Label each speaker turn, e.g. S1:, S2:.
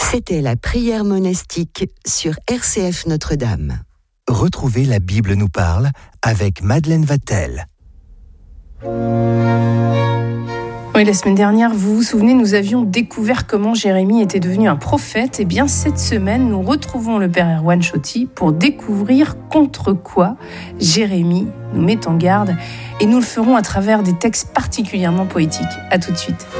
S1: C'était la prière monastique sur RCF Notre-Dame.
S2: Retrouvez La Bible nous parle avec Madeleine Vatel.
S3: Oui, la semaine dernière, vous vous souvenez, nous avions découvert comment Jérémie était devenu un prophète. Eh bien, cette semaine, nous retrouvons le Père Erwan Choty pour découvrir contre quoi Jérémie nous met en garde. Et nous le ferons à travers des textes particulièrement poétiques. À tout de suite.